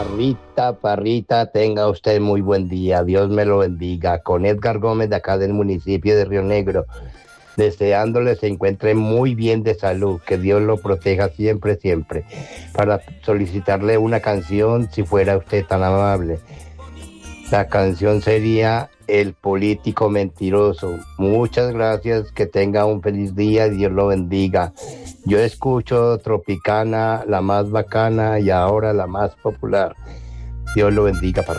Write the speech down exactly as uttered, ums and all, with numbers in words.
Parrita, Parrita, tenga usted muy buen día, Dios me lo bendiga. Con Edgar Gómez de acá del municipio de Río Negro, deseándole se encuentre muy bien de salud, que Dios lo proteja siempre, siempre. Para solicitarle una canción, si fuera usted tan amable. La canción sería El político mentiroso. Muchas gracias, que tenga un feliz día, Dios lo bendiga. Yo escucho Tropicana, la más bacana y ahora la más popular. Dios lo bendiga.